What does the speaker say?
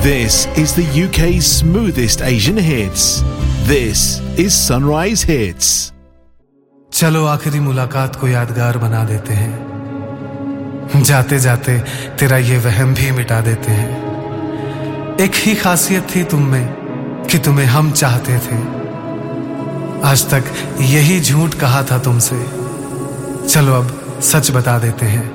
This is the UK's smoothest Asian hits. This is Sunrise Hits. चलो आखिरी मुलाकात को यादगार बना देते हैं, जाते जाते तेरा ये वहम भी मिटा देते हैं। एक ही खासियत थी तुम में कि तुम्हें हम चाहते थे, आज तक यही झूठ कहा था तुमसे, चलो अब सच बता देते हैं।